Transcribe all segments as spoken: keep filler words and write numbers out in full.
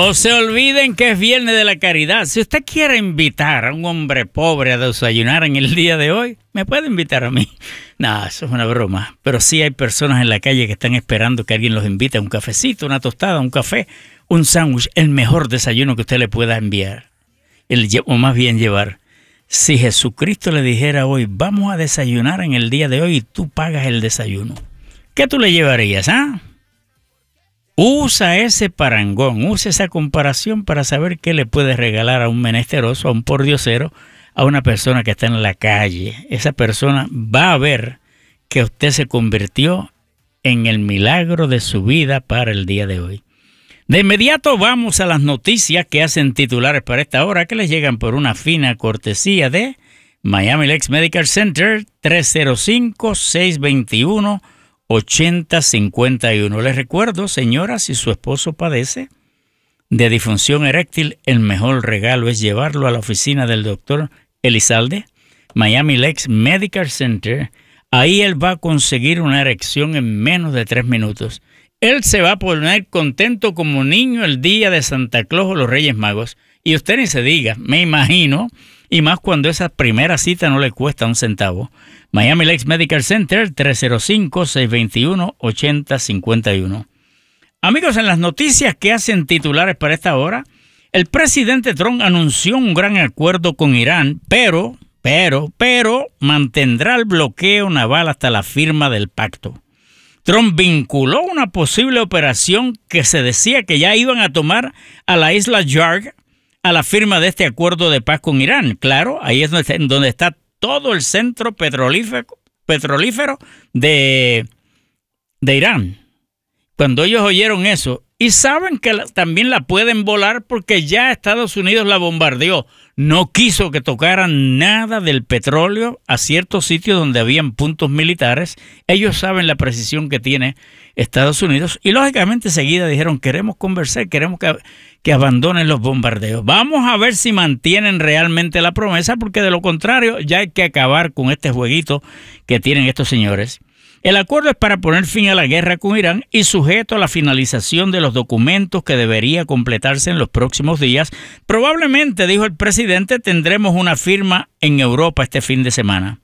No se olviden que es Viernes de la Caridad. Si usted quiere invitar a un hombre pobre a desayunar en el día de hoy, me puede invitar a mí. No, eso es una broma. Pero sí hay personas en la calle que están esperando que alguien los invite a un cafecito, una tostada, un café, un sándwich, el mejor desayuno que usted le pueda enviar. El, o más bien llevar. Si Jesucristo le dijera hoy, vamos a desayunar en el día de hoy y tú pagas el desayuno, ¿qué tú le llevarías, ah? Usa ese parangón, usa esa comparación para saber qué le puedes regalar a un menesteroso, a un pordiosero, a una persona que está en la calle. Esa persona va a ver que usted se convirtió en el milagro de su vida para el día de hoy. De inmediato vamos a las noticias que hacen titulares para esta hora, que les llegan por una fina cortesía de Miami Lakes Medical Center, tres cero cinco, seis dos uno, ocho cero cinco uno. Les recuerdo, señora, si su esposo padece de disfunción eréctil, el mejor regalo es llevarlo a la oficina del doctor Elizalde, Miami Lakes Medical Center. Ahí él va a conseguir una erección en menos de tres minutos. Él se va a poner contento como niño el día de Santa Claus o los Reyes Magos. Y usted ni se diga, me imagino, y más cuando esa primera cita no le cuesta un centavo. Miami Lakes Medical Center, tres cero cinco, seis dos uno, ocho cero cinco uno. Amigos, en las noticias que hacen titulares para esta hora, el presidente Trump anunció un gran acuerdo con Irán, pero, pero, pero, mantendrá el bloqueo naval hasta la firma del pacto. Trump vinculó una posible operación que se decía que ya iban a tomar a la isla Yarg a la firma de este acuerdo de paz con Irán. Claro, ahí es donde está, donde está todo el centro petrolífero, petrolífero de, de Irán. Cuando ellos oyeron eso, y saben que la, también la pueden volar porque ya Estados Unidos la bombardeó. No quiso que tocaran nada del petróleo a ciertos sitios donde habían puntos militares. Ellos saben la precisión que tiene Estados Unidos y lógicamente enseguida dijeron, queremos conversar, queremos que, que abandonen los bombardeos. Vamos a ver si mantienen realmente la promesa, porque de lo contrario ya hay que acabar con este jueguito que tienen estos señores. El acuerdo es para poner fin a la guerra con Irán y sujeto a la finalización de los documentos que debería completarse en los próximos días. Probablemente, dijo el presidente, tendremos una firma en Europa este fin de semana.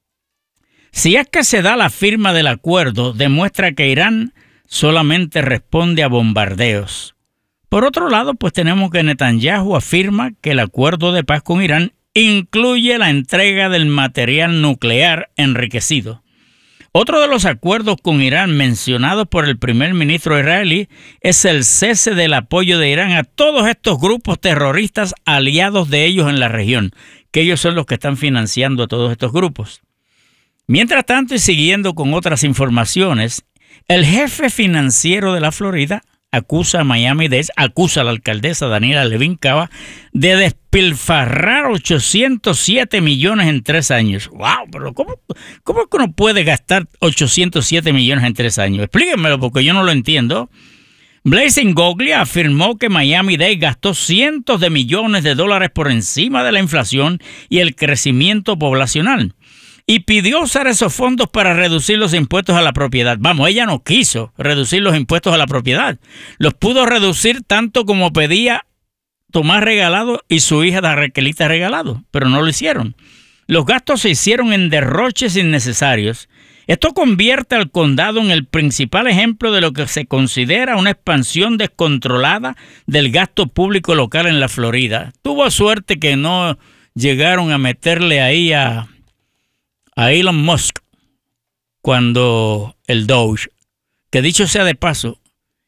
Si es que se da la firma del acuerdo, demuestra que Irán solamente responde a bombardeos. Por otro lado, pues tenemos que Netanyahu afirma que el acuerdo de paz con Irán incluye la entrega del material nuclear enriquecido. Otro de los acuerdos con Irán mencionados por el primer ministro israelí es el cese del apoyo de Irán a todos estos grupos terroristas aliados de ellos en la región, que ellos son los que están financiando a todos estos grupos. Mientras tanto, y siguiendo con otras informaciones, el jefe financiero de la Florida acusa a Miami-Dade, acusa a la alcaldesa Daniela Levin Cava de despilfarrar ochocientos siete millones en tres años. ¡Wow! Pero ¿cómo, cómo es que uno puede gastar ochocientos siete millones en tres años? Explíquenmelo porque yo no lo entiendo. Blaise Ingoglia afirmó que Miami-Dade gastó cientos de millones de dólares por encima de la inflación y el crecimiento poblacional. Y pidió usar esos fondos para reducir los impuestos a la propiedad. Vamos, ella no quiso reducir los impuestos a la propiedad. Los pudo reducir tanto como pedía Tomás Regalado y su hija Raquelita Regalado, pero no lo hicieron. Los gastos se hicieron en derroches innecesarios. Esto convierte al condado en el principal ejemplo de lo que se considera una expansión descontrolada del gasto público local en la Florida. Tuvo suerte que no llegaron a meterle ahí a... a Elon Musk, cuando el Doge, que dicho sea de paso,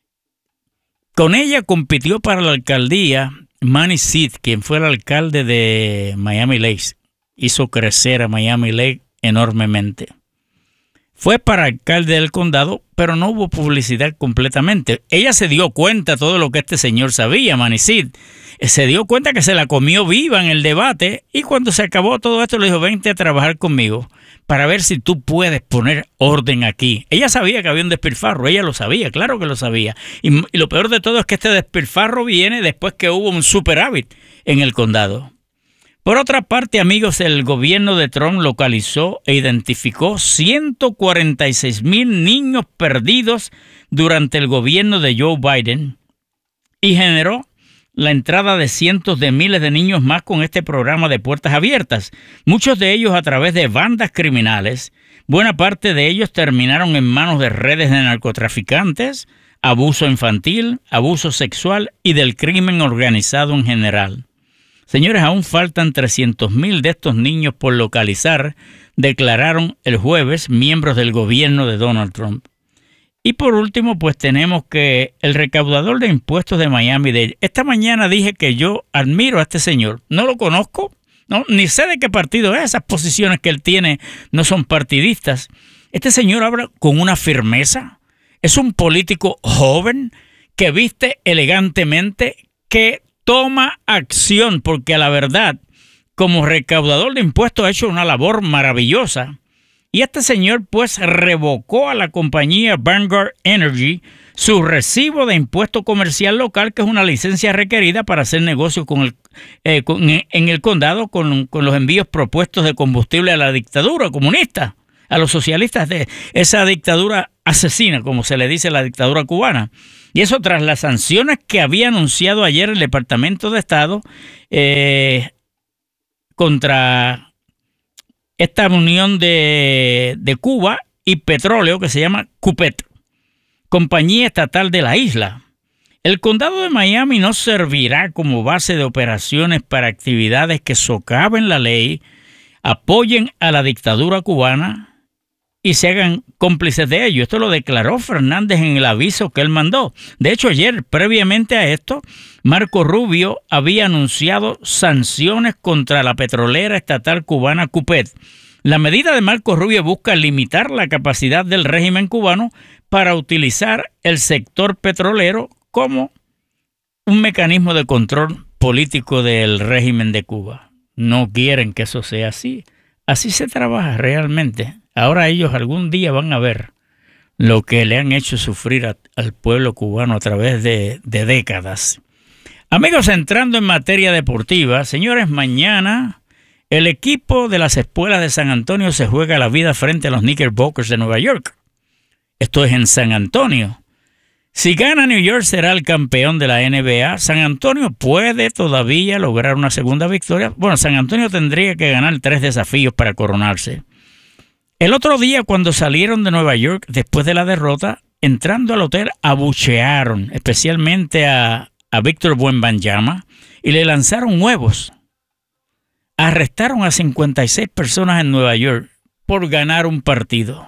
con ella compitió para la alcaldía Manny Sid, quien fue el alcalde de Miami Lakes. Hizo crecer a Miami Lakes enormemente. Fue para alcalde del condado, pero no hubo publicidad completamente. Ella se dio cuenta de todo lo que este señor sabía, Manny Sid. Se dio cuenta que se la comió viva en el debate y cuando se acabó todo esto le dijo, vente a trabajar conmigo para ver si tú puedes poner orden aquí. Ella sabía que había un despilfarro, ella lo sabía, claro que lo sabía. Y, y lo peor de todo es que este despilfarro viene después que hubo un superávit en el condado. Por otra parte, amigos, el gobierno de Trump localizó e identificó ciento cuarenta y seis mil niños perdidos durante el gobierno de Joe Biden y generó la entrada de cientos de miles de niños más con este programa de puertas abiertas, muchos de ellos a través de bandas criminales. Buena parte de ellos terminaron en manos de redes de narcotraficantes, abuso infantil, abuso sexual y del crimen organizado en general. Señores, aún faltan trescientos mil de estos niños por localizar, declararon el jueves miembros del gobierno de Donald Trump. Y por último, pues tenemos que el recaudador de impuestos de Miami-Dade. Esta mañana dije que yo admiro a este señor. No lo conozco, no, ni sé de qué partido es. Esas posiciones que él tiene no son partidistas. Este señor habla con una firmeza. Es un político joven que viste elegantemente, que toma acción, porque a la verdad, como recaudador de impuestos ha hecho una labor maravillosa. Y este señor pues revocó a la compañía Vanguard Energy su recibo de impuesto comercial local, que es una licencia requerida para hacer negocios con el, eh, con, en el condado con, con los envíos propuestos de combustible a la dictadura comunista, a los socialistas de esa dictadura asesina, como se le dice a la dictadura cubana. Y eso tras las sanciones que había anunciado ayer el Departamento de Estado eh, contra esta unión de, de Cuba y petróleo que se llama CUPET, compañía estatal de la isla. El condado de Miami no servirá como base de operaciones para actividades que socaven la ley, apoyen a la dictadura cubana y se hagan cómplices de ello. Esto lo declaró Fernández en el aviso que él mandó. De hecho, ayer, previamente a esto, Marco Rubio había anunciado sanciones contra la petrolera estatal cubana CUPET. La medida de Marco Rubio busca limitar la capacidad del régimen cubano para utilizar el sector petrolero como un mecanismo de control político del régimen de Cuba. No quieren que eso sea así. Así se trabaja realmente. Ahora ellos algún día van a ver lo que le han hecho sufrir a, al pueblo cubano a través de, de décadas. Amigos, entrando en materia deportiva, señores, mañana el equipo de las Espuelas de San Antonio se juega la vida frente a los Knickerbockers de Nueva York. Esto es en San Antonio. Si gana New York, será el campeón de la N B A. San Antonio puede todavía lograr una segunda victoria. Bueno, San Antonio tendría que ganar tres desafíos para coronarse. El otro día, cuando salieron de Nueva York después de la derrota, entrando al hotel, abuchearon especialmente a, a Víctor Wembanyama y le lanzaron huevos. Arrestaron a cincuenta y seis personas en Nueva York por ganar un partido.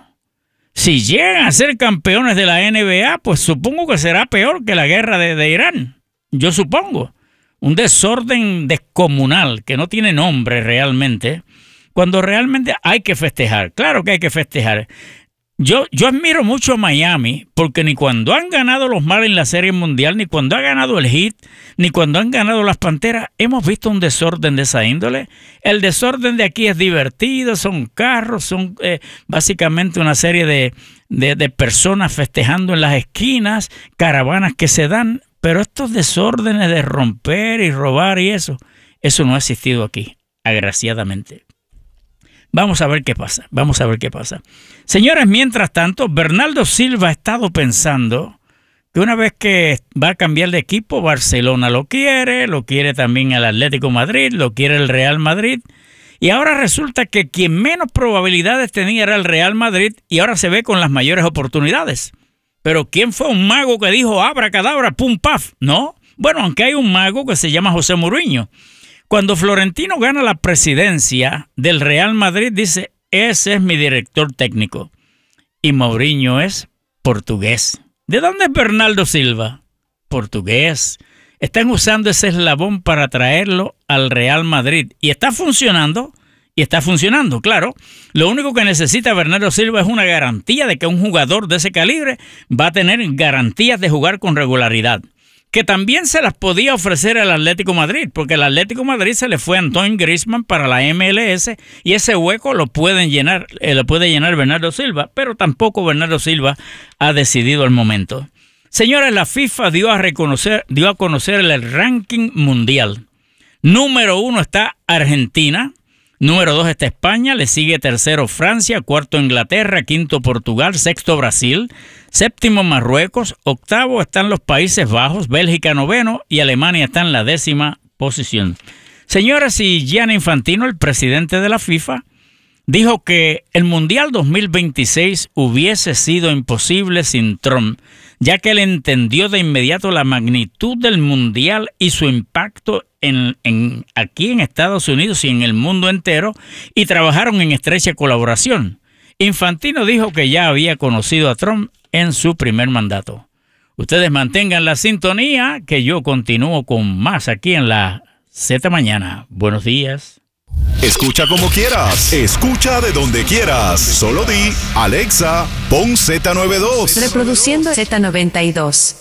Si llegan a ser campeones de la N B A, pues supongo que será peor que la guerra de, de Irán. Yo supongo. Un desorden descomunal que no tiene nombre realmente, cuando realmente hay que festejar. Claro que hay que festejar. Yo, yo admiro mucho a Miami, porque ni cuando han ganado los Marlins en la Serie Mundial, ni cuando ha ganado el Heat, ni cuando han ganado las Panteras, hemos visto un desorden de esa índole. El desorden de aquí es divertido, son carros, son eh, básicamente una serie de, de, de personas festejando en las esquinas, caravanas que se dan, pero estos desórdenes de romper y robar y eso, eso no ha existido aquí, agraciadamente. Vamos a ver qué pasa, vamos a ver qué pasa. Señores, mientras tanto, Bernardo Silva ha estado pensando que una vez que va a cambiar de equipo, Barcelona lo quiere, lo quiere también el Atlético Madrid, lo quiere el Real Madrid, y ahora resulta que quien menos probabilidades tenía era el Real Madrid, y ahora se ve con las mayores oportunidades. Pero ¿quién fue un mago que dijo abracadabra, pum, paf? No, bueno, aunque hay un mago que se llama José Mourinho. Cuando Florentino gana la presidencia del Real Madrid, dice, ese es mi director técnico. Y Mourinho es portugués. ¿De dónde es Bernardo Silva? Portugués. Están usando ese eslabón para traerlo al Real Madrid. Y está funcionando, y está funcionando, claro. Lo único que necesita Bernardo Silva es una garantía de que un jugador de ese calibre va a tener garantías de jugar con regularidad, que también se las podía ofrecer el Atlético Madrid, porque el Atlético Madrid se le fue a Antoine Griezmann para la M L S y ese hueco lo pueden llenar, eh, lo puede llenar Bernardo Silva, pero tampoco Bernardo Silva ha decidido el momento. Señores, la FIFA dio a reconocer, dio a conocer el ranking mundial. Número uno está Argentina, Número dos está España, le sigue tercero Francia, cuarto Inglaterra, quinto Portugal, sexto Brasil, séptimo Marruecos, octavo están los Países Bajos, Bélgica noveno y Alemania está en la décima posición. Señoras, y Gianni Infantino, el presidente de la FIFA, dijo que el Mundial dos mil veintiséis hubiese sido imposible sin Trump, ya que él entendió de inmediato la magnitud del Mundial y su impacto en, en, aquí en Estados Unidos y en el mundo entero, y trabajaron en estrecha colaboración. Infantino dijo que ya había conocido a Trump en su primer mandato. Ustedes mantengan la sintonía, que yo continúo con más aquí en la Z Mañana. Buenos días. Escucha como quieras, escucha de donde quieras. Solo di, Alexa, pon Z noventa y dos. Reproduciendo Z noventa y dos.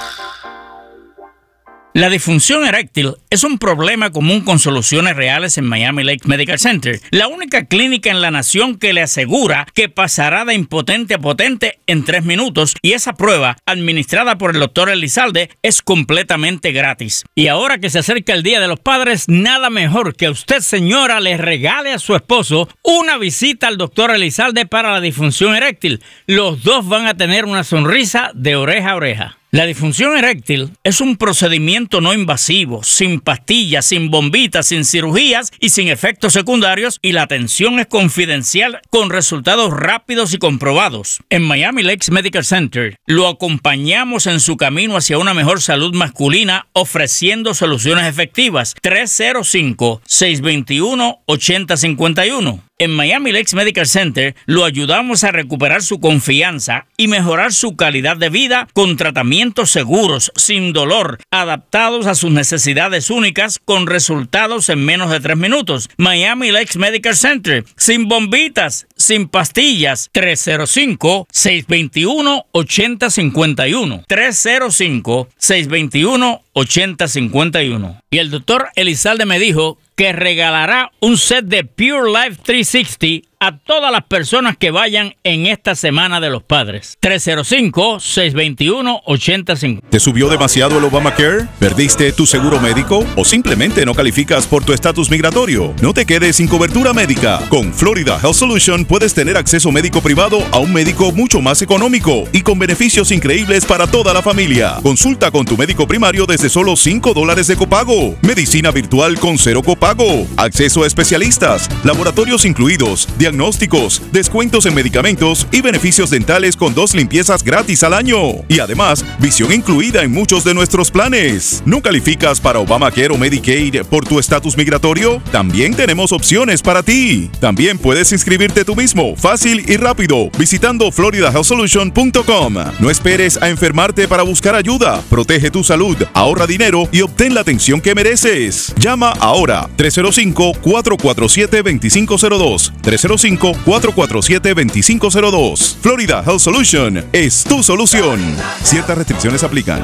La disfunción eréctil es un problema común con soluciones reales en Miami Lakes Medical Center, la única clínica en la nación que le asegura que pasará de impotente a potente en tres minutos, y esa prueba, administrada por el doctor Elizalde, es completamente gratis. Y ahora que se acerca el Día de los Padres, nada mejor que usted, señora, le regale a su esposo una visita al doctor Elizalde para la disfunción eréctil. Los dos van a tener una sonrisa de oreja a oreja. La disfunción eréctil es un procedimiento no invasivo, sin pastillas, sin bombitas, sin cirugías y sin efectos secundarios, y la atención es confidencial con resultados rápidos y comprobados. En Miami Lakes Medical Center lo acompañamos en su camino hacia una mejor salud masculina, ofreciendo soluciones efectivas. tres cero cinco, seis dos uno, ocho cero cinco uno. En Miami Lakes Medical Center lo ayudamos a recuperar su confianza y mejorar su calidad de vida con tratamientos seguros, sin dolor, adaptados a sus necesidades únicas, con resultados en menos de tres minutos. Miami Lakes Medical Center, sin bombitas, sin pastillas. tres cero cinco, seis dos uno, ocho cero cinco uno. tres cero cinco, seis dos uno, ocho cero cinco uno. Y el doctor Elizalde me dijo que regalará un set de Pure Life trescientos sesenta a todas las personas que vayan en esta Semana de los Padres. tres cero cinco, seis dos uno, ocho cero cinco. ¿Te subió demasiado el Obamacare? ¿Perdiste tu seguro médico? ¿O simplemente no calificas por tu estatus migratorio? No te quedes sin cobertura médica. Con Florida Health Solution puedes tener acceso médico privado a un médico mucho más económico y con beneficios increíbles para toda la familia. Consulta con tu médico primario desde solo cinco dólares de copago. Medicina virtual con cero copago. Acceso a especialistas. Laboratorios incluidos. Diagnósticos, descuentos en medicamentos y beneficios dentales con dos limpiezas gratis al año. Y además, visión incluida en muchos de nuestros planes. ¿No calificas para Obamacare o Medicaid por tu estatus migratorio? También tenemos opciones para ti. También puedes inscribirte tú mismo, fácil y rápido, visitando florida health solution punto com. No esperes a enfermarte para buscar ayuda. Protege tu salud, ahorra dinero y obtén la atención que mereces. Llama ahora tres cero cinco, cuatro cuatro siete, dos cinco cero dos. tres cero cinco, cuatro cuatro siete, dos cinco cero dos. Florida Health Solution es tu solución. Ciertas restricciones aplican.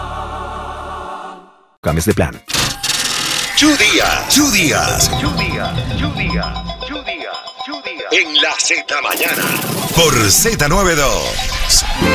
Cambios de plan. Two días, two días, two días, two días, two días, two días. En la Z Mañana. Por Z noventa y dos.